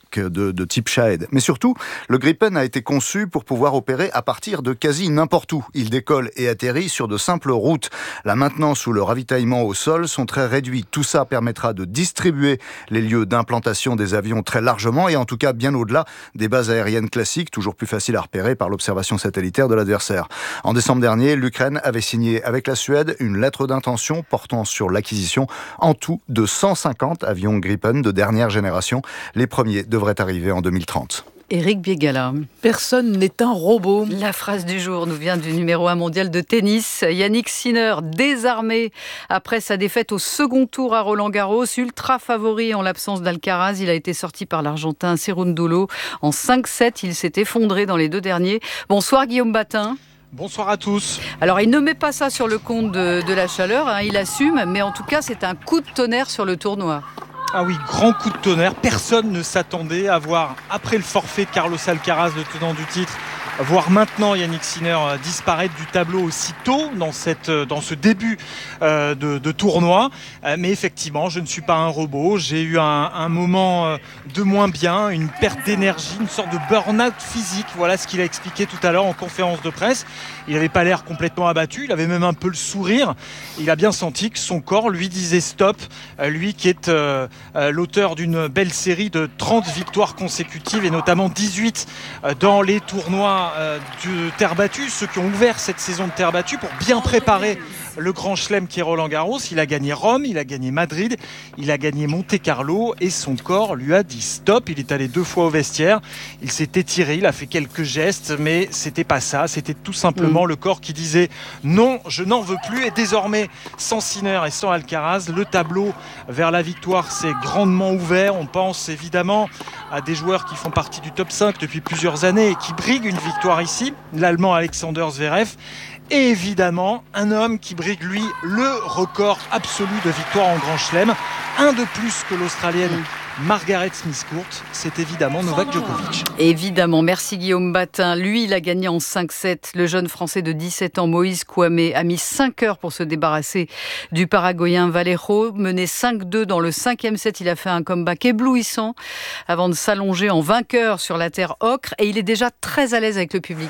de, de type Shahed. Mais surtout, le Gripen a été conçu pour pouvoir opérer à partir de quasi n'importe où. Il décolle et atterrit sur de simples routes. La maintenance ou le ravitaillement au sol sont très réduits. Tout ça permettra de distribuer les lieux d'implantation des avions très largement et en tout cas bien au-delà des bases aériennes classiques, toujours plus faciles à repérer par l'observation satellitaire de l'adversaire. En décembre dernier, l'Ukraine avait signé avec la Suède une lettre d'intention portant sur l'acquisition en tout de cent cinquante avions Gripen de dernière génération. Les premiers devrait arriver en deux mille trente. Éric Biégala. Personne n'est un robot. La phrase du jour nous vient du numéro un mondial de tennis. Yannick Sinner, désarmé après sa défaite au second tour à Roland-Garros, ultra favori en l'absence d'Alcaraz. Il a été sorti par l'Argentin Cerúndolo en cinq sept. Il s'est effondré dans les deux derniers. Bonsoir Guillaume Batin. Bonsoir à tous. Alors il ne met pas ça sur le compte de, de la chaleur, hein, il assume, mais en tout cas c'est un coup de tonnerre sur le tournoi. Ah oui, grand coup de tonnerre. Personne ne s'attendait à voir, après le forfait de Carlos Alcaraz, le tenant du titre, voir maintenant Yannick Sinner disparaître du tableau aussitôt dans, cette, dans ce début euh, de, de tournoi. Euh, mais effectivement, je ne suis pas un robot. J'ai eu un, un moment de moins bien, une perte d'énergie, une sorte de burn-out physique. Voilà ce qu'il a expliqué tout à l'heure en conférence de presse. Il n'avait pas l'air complètement abattu, il avait même un peu le sourire. Il a bien senti que son corps lui disait stop. Euh, lui qui est euh, euh, l'auteur d'une belle série de trente victoires consécutives et notamment dix-huit euh, dans les tournois de terre battue, ceux qui ont ouvert cette saison de terre battue pour bien préparer le grand chelem qui est Roland-Garros. Il a gagné Rome, il a gagné Madrid, il a gagné Monte-Carlo et son corps lui a dit stop. Il est allé deux fois au vestiaire, il s'est étiré, il a fait quelques gestes, mais c'était pas ça, c'était tout simplement mmh. le corps qui disait non, je n'en veux plus. Et désormais, sans Sinner et sans Alcaraz, le tableau vers la victoire s'est grandement ouvert. On pense évidemment à des joueurs qui font partie du top cinq depuis plusieurs années et qui briguent une victoire ici, l'Allemand Alexander Zverev. Et évidemment, un homme qui brigue, lui, le record absolu de victoires en Grand Chelem. Un de plus que l'Australienne Margaret Smith-Court. C'est évidemment Novak Djokovic. Évidemment, merci Guillaume Batin. Lui, il a gagné en cinq sept. Le jeune Français de dix-sept ans, Moïse Kouamé, a mis cinq heures pour se débarrasser du Paraguayen Valero. Mené cinq deux dans le cinquième set, il a fait un comeback éblouissant avant de s'allonger en vainqueur sur la terre ocre. Et il est déjà très à l'aise avec le public.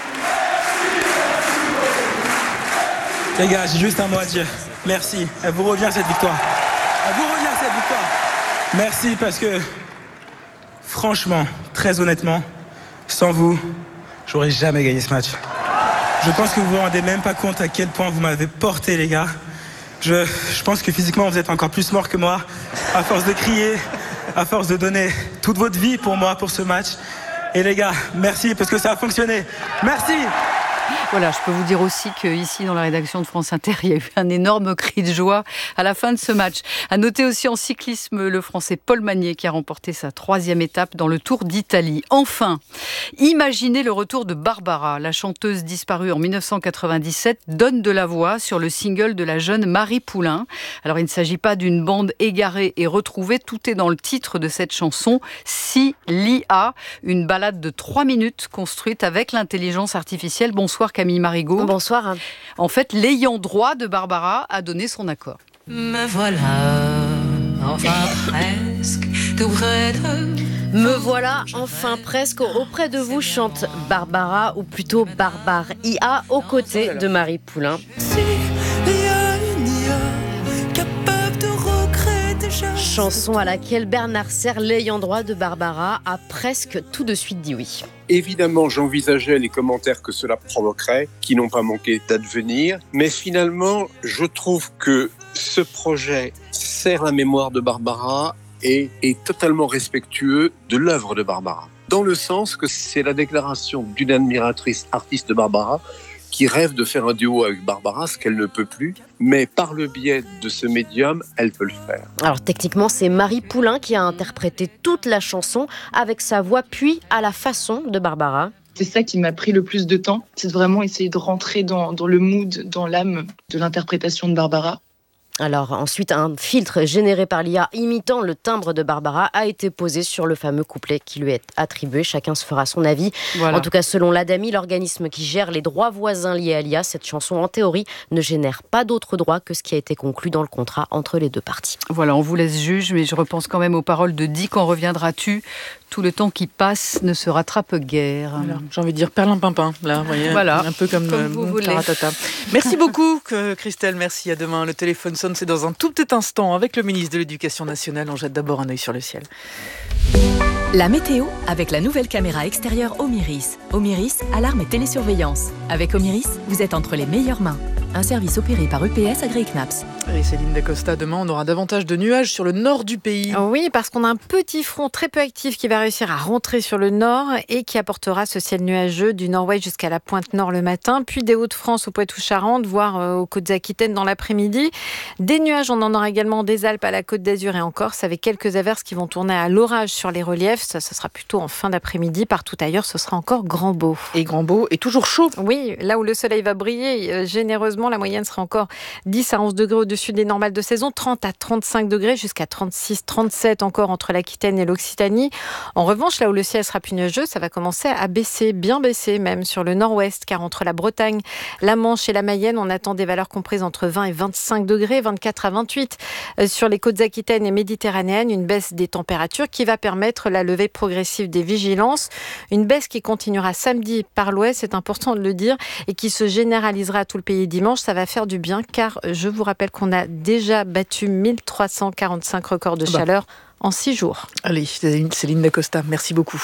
Les gars, j'ai juste un mot à dire. Merci. Elle vous revient cette victoire. Elle vous revient cette victoire. Merci parce que, franchement, très honnêtement, sans vous, j'aurais jamais gagné ce match. Je pense que vous vous rendez même pas compte à quel point vous m'avez porté, les gars. Je, je pense que physiquement, vous êtes encore plus mort que moi, à force de crier, à force de donner toute votre vie pour moi, pour ce match. Et les gars, merci parce que ça a fonctionné. Merci. Voilà, je peux vous dire aussi qu'ici, dans la rédaction de France Inter, il y a eu un énorme cri de joie à la fin de ce match. À noter aussi en cyclisme le Français Paul Magnier qui a remporté sa troisième étape dans le Tour d'Italie. Enfin, imaginez le retour de Barbara. La chanteuse disparue en dix-neuf cent quatre-vingt-dix-sept donne de la voix sur le single de la jeune Marie Poulain. Alors, il ne s'agit pas d'une bande égarée et retrouvée. Tout est dans le titre de cette chanson, Si Li A, une balade de trois minutes construite avec l'intelligence artificielle. Bonsoir Camille Marigot. Bonsoir. En fait, l'ayant droit de Barbara a donné son accord. Me voilà, enfin presque, tout près de... Me voilà enfin presque auprès de vous, chante Barbara, ou plutôt Barbare I A, aux côtés de Marie Poulain. Chanson à laquelle Bernard Serre, l'ayant droit de Barbara, a presque tout de suite dit oui. Évidemment, j'envisageais les commentaires que cela provoquerait, qui n'ont pas manqué d'advenir. Mais finalement, je trouve que ce projet sert la mémoire de Barbara et est totalement respectueux de l'œuvre de Barbara. Dans le sens que c'est la déclaration d'une admiratrice artiste de Barbara qui rêve de faire un duo avec Barbara, ce qu'elle ne peut plus, mais par le biais de ce médium, elle peut le faire. Alors techniquement, c'est Marie Poulain qui a interprété toute la chanson avec sa voix, puis à la façon de Barbara. C'est ça qui m'a pris le plus de temps, c'est de vraiment essayer de rentrer dans, dans le mood, dans l'âme de l'interprétation de Barbara. Alors ensuite, un filtre généré par l'I A imitant le timbre de Barbara a été posé sur le fameux couplet qui lui est attribué. Chacun se fera son avis. Voilà. En tout cas, selon l'Adami, l'organisme qui gère les droits voisins liés à l'I A, cette chanson, en théorie, ne génère pas d'autres droits que ce qui a été conclu dans le contrat entre les deux parties. Voilà, on vous laisse juge, mais je repense quand même aux paroles de « Dis quand reviendras-tu ?» Tout le temps qui passe ne se rattrape guère. Voilà, j'ai envie de dire perlimpinpin, là, vous voyez, voilà, un peu comme, comme vous euh, voulez. Taratata. Merci beaucoup, Christelle, merci, à demain. Le téléphone sonne, c'est dans un tout petit instant avec le ministre de l'Éducation nationale. On jette d'abord un œil sur le ciel. La météo avec la nouvelle caméra extérieure Omiris. Omiris, alarme et télésurveillance. Avec Omiris, vous êtes entre les meilleures mains. Un service opéré par U P S AgriCnaps. Et Céline Dacosta, demain on aura davantage de nuages sur le nord du pays. Oui, parce qu'on a un petit front très peu actif qui va réussir à rentrer sur le nord et qui apportera ce ciel nuageux du nord-ouest jusqu'à la pointe nord le matin, puis des Hauts-de-France au Poitou-Charentes, voire euh, aux Côtes-Aquitaines dans l'après-midi. Des nuages, on en aura également des Alpes à la Côte d'Azur et en Corse, avec quelques averses qui vont tourner à l'orage sur les reliefs. Ça, ça sera plutôt en fin d'après-midi. Partout ailleurs, ce sera encore grand beau. Et grand beau et toujours chaud. Oui, là où le soleil va briller, euh, généreusement, la moyenne sera encore dix à onze degrés au-dessus des normales de saison, trente à trente-cinq degrés, jusqu'à trente-six à trente-sept encore entre l'Aquitaine et l'Occitanie. En revanche, là où le ciel sera plus nuageux, ça va commencer à baisser, bien baisser même sur le nord-ouest, car entre la Bretagne, la Manche et la Mayenne, on attend des valeurs comprises entre vingt et vingt-cinq degrés, vingt-quatre à vingt-huit. Sur les côtes aquitaines et méditerranéennes, une baisse des températures qui va permettre la levée progressive des vigilances. Une baisse qui continuera samedi par l'ouest, c'est important de le dire, et qui se généralisera à tout le pays dimanche. Ça va faire du bien, car je vous rappelle qu'on a déjà battu mille trois cent quarante-cinq records de chaleur bah. en six jours. Allez, Céline Dacosta, merci beaucoup.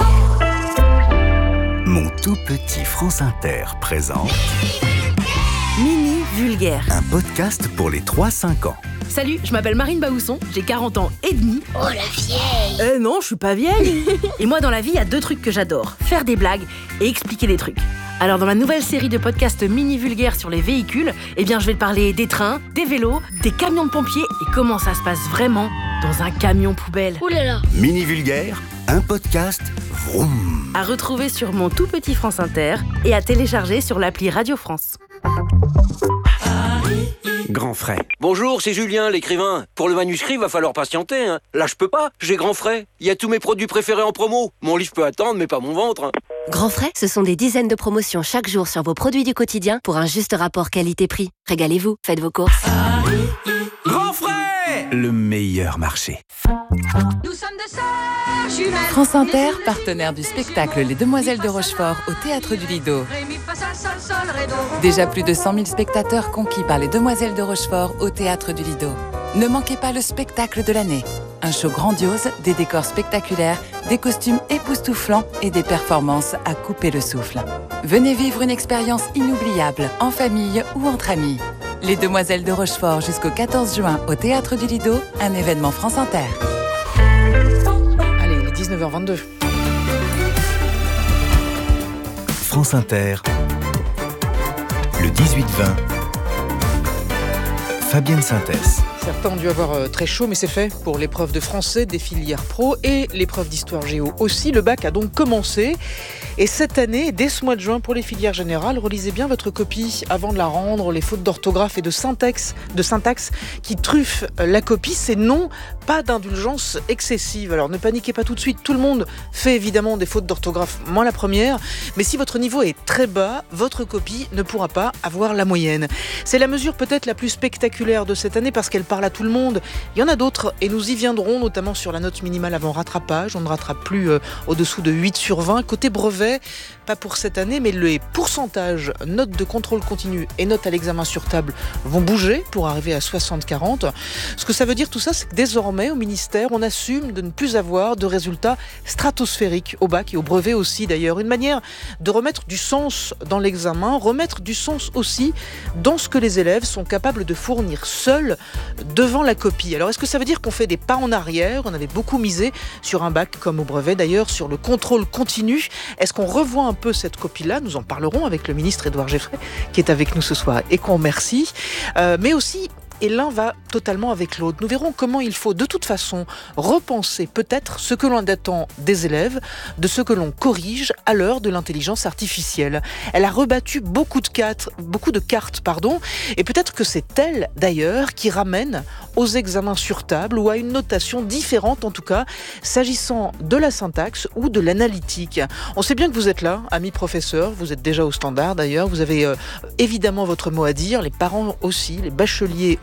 Mon tout petit France Inter présente Mini Vulgaire, un podcast pour les trois cinq ans. Salut, je m'appelle Marine Baousson, j'ai quarante ans et demi. Oh la vieille. Euh non, je suis pas vieille. Et moi dans la vie, il y a deux trucs que j'adore, faire des blagues et expliquer des trucs. Alors dans ma nouvelle série de podcasts mini vulgaires sur les véhicules, eh bien je vais te parler des trains, des vélos, des camions de pompiers et comment ça se passe vraiment dans un camion poubelle. Ouh là là. Mini Vulgaire, un podcast vroom. À retrouver sur mon tout petit France Inter et à télécharger sur l'appli Radio France. Grand frais. Bonjour, c'est Julien, l'écrivain. Pour le manuscrit, va falloir patienter. Hein. Là, je peux pas, j'ai grand frais. Il y a tous mes produits préférés en promo. Mon livre peut attendre, mais pas mon ventre. Hein. Grand frais, ce sont des dizaines de promotions chaque jour sur vos produits du quotidien pour un juste rapport qualité-prix. Régalez-vous, faites vos courses. Grand frais, le meilleur marché. Nous sommes de sœurs jumelles. France Inter, partenaire du spectacle Les Demoiselles de Rochefort au Théâtre du Lido. Déjà plus de cent mille spectateurs conquis par Les Demoiselles de Rochefort au Théâtre du Lido. Ne manquez pas le spectacle de l'année. Un show grandiose, des décors spectaculaires, des costumes époustouflants et des performances à couper le souffle. Venez vivre une expérience inoubliable, en famille ou entre amis. Les Demoiselles de Rochefort jusqu'au quatorze juin au Théâtre du Lido, un événement France Inter. Allez, il est dix-neuf heures vingt-deux. France Inter, le dix-huit vingt, Fabienne Synthèse. Certains ont dû avoir très chaud, mais c'est fait pour l'épreuve de français des filières pro et l'épreuve d'histoire géo aussi. Le bac a donc commencé. Et cette année, dès ce mois de juin, pour les filières générales, relisez bien votre copie avant de la rendre. Les fautes d'orthographe et de syntaxe, de syntaxe qui truffent la copie, c'est non, pas d'indulgence excessive. Alors ne paniquez pas tout de suite. Tout le monde fait évidemment des fautes d'orthographe, moi la première. Mais si votre niveau est très bas, votre copie ne pourra pas avoir la moyenne. C'est la mesure peut-être la plus spectaculaire de cette année parce qu'elle parle à tout le monde. Il y en a d'autres et nous y viendrons, notamment sur la note minimale avant rattrapage. On ne rattrape plus euh, au-dessous de huit sur vingt. Côté brevet, pas pour cette année, mais les pourcentages notes de contrôle continu et notes à l'examen sur table vont bouger pour arriver à soixante quarante. Ce que ça veut dire tout ça, c'est que désormais au ministère, on assume de ne plus avoir de résultats stratosphériques au bac et au brevet aussi d'ailleurs. Une manière de remettre du sens dans l'examen, remettre du sens aussi dans ce que les élèves sont capables de fournir seuls devant la copie. Alors est-ce que ça veut dire qu'on fait des pas en arrière ? On avait beaucoup misé sur un bac comme au brevet d'ailleurs, sur le contrôle continu. Est-ce qu'on revoit un peu cette copie-là ? Nous en parlerons avec le ministre Édouard Geffray qui est avec nous ce soir et qu'on remercie. Euh, mais aussi, et l'un va totalement avec l'autre. Nous verrons comment il faut de toute façon repenser peut-être ce que l'on attend des élèves, de ce que l'on corrige à l'heure de l'intelligence artificielle. Elle a rebattu beaucoup de cartes, beaucoup de cartes, pardon, et peut-être que c'est elle d'ailleurs qui ramène aux examens sur table ou à une notation différente en tout cas, s'agissant de la syntaxe ou de l'analytique. On sait bien que vous êtes là, amis professeurs, vous êtes déjà au standard d'ailleurs, vous avez euh, évidemment votre mot à dire, les parents aussi, les bacheliers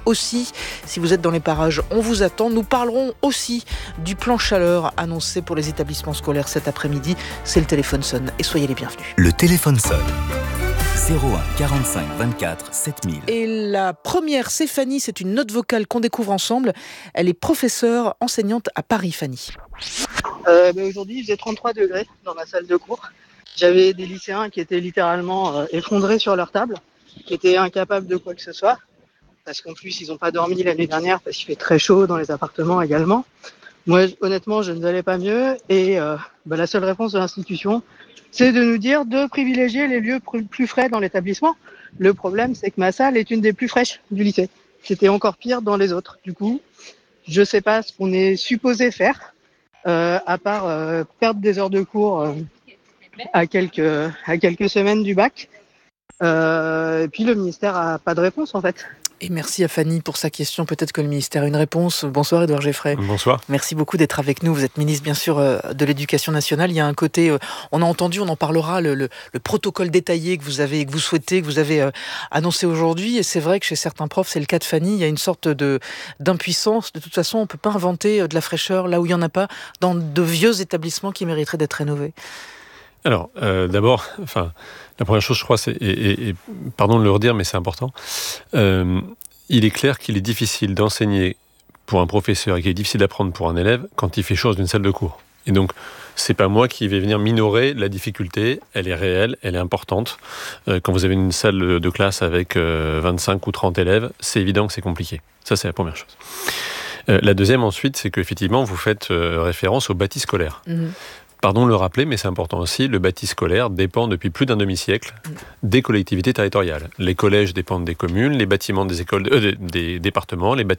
aussi. Si vous êtes dans les parages, on vous attend. Nous parlerons aussi du plan chaleur annoncé pour les établissements scolaires cet après-midi. C'est le téléphone sonne et soyez les bienvenus. Le téléphone sonne. zéro un quarante-cinq vingt-quatre sept mille. Et la première, c'est Fanny, c'est une note vocale qu'on découvre ensemble. Elle est professeure, enseignante à Paris, Fanny. Euh, bah aujourd'hui, il faisait trente-trois degrés dans ma salle de cours. J'avais des lycéens qui étaient littéralement euh, effondrés sur leur table, qui étaient incapables de quoi que ce soit, parce qu'en plus, ils n'ont pas dormi l'année dernière, parce qu'il fait très chaud dans les appartements également. Moi, honnêtement, je ne n'allais pas mieux, et euh, bah, la seule réponse de l'institution, c'est de nous dire de privilégier les lieux plus frais dans l'établissement. Le problème, c'est que ma salle est une des plus fraîches du lycée. C'était encore pire dans les autres. Du coup, je ne sais pas ce qu'on est supposé faire, euh, à part euh, perdre des heures de cours euh, à, quelques, à quelques semaines du bac. Euh, et puis le ministère n'a pas de réponse en fait. Et merci à Fanny pour sa question. Peut-être que le ministère a une réponse. Bonsoir Édouard Geffray. Bonsoir. Merci beaucoup d'être avec nous. Vous êtes ministre bien sûr de l'Éducation nationale. Il y a un côté, on a entendu, on en parlera, le, le, le protocole détaillé que vous avez, que vous souhaitez, que vous avez euh, annoncé aujourd'hui. Et c'est vrai que chez certains profs, c'est le cas de Fanny, il y a une sorte de, d'impuissance. De toute façon, on ne peut pas inventer de la fraîcheur là où il n'y en a pas, dans de vieux établissements qui mériteraient d'être rénovés. Alors, euh, d'abord, enfin, la première chose, je crois, c'est, et, et, et pardon de le redire, mais c'est important, euh, il est clair qu'il est difficile d'enseigner pour un professeur et qu'il est difficile d'apprendre pour un élève quand il fait chaud dans une salle de cours. Et donc, c'est pas moi qui vais venir minorer la difficulté, elle est réelle, elle est importante. Euh, quand vous avez une salle de classe avec euh, vingt-cinq ou trente élèves, c'est évident que c'est compliqué. Ça, c'est la première chose. Euh, la deuxième, ensuite, c'est qu'effectivement, vous faites euh, référence au bâti scolaire. Mmh. Pardon de le rappeler, mais c'est important aussi, le bâti scolaire dépend depuis plus d'un demi-siècle des collectivités territoriales. Les collèges dépendent des communes, les bâtiments des écoles, euh, des, des départements, les bâtiments